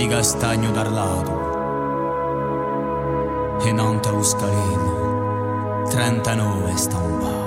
castagno d'arlato e non te lo scalino 39 stampa.